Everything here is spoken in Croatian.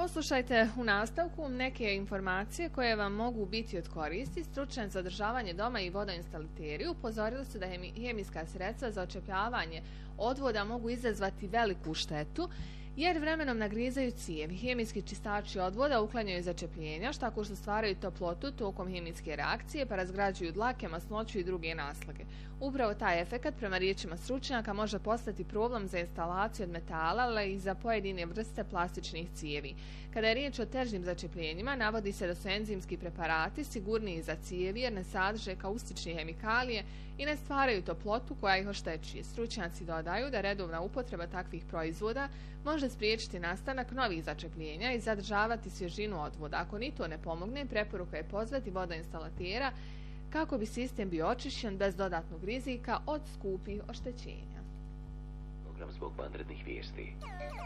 Poslušajte u nastavku neke informacije koje vam mogu biti od koristi. Stručnjaci za održavanje doma i vodoinstalateri upozorili su da hemijska sredstva za očepljavanje odvoda mogu izazvati veliku štetu jer vremenom nagrizaju cijevi. Hemijski čistači odvoda uklanjaju začepljenja, tako što stvaraju toplotu tokom hemijske reakcije pa razgrađuju dlake, masnoću i druge naslage. Upravo taj efekat, prema riječima stručnjaka, može postati problem za instalaciju od metala, ali i za pojedine vrste plastičnih cijevi. Kada je riječ o težim začepljenjima, navodi se da su enzimski preparati sigurniji za cijevi jer ne sadrže kaustične hemikalije i ne stvaraju toplotu koja ih oštećuje. Stručnjaci dodaju da redovna upotreba takvih proizvoda može spriječiti nastanak novih začepljenja i zadržavati svježinu odvoda. Ako ni to ne pomogne, preporuka je pozvati vodoinstalatera kako bi sistem bio očišćen bez dodatnog rizika od skupih oštećenja. Program zbog vanrednih vijesti.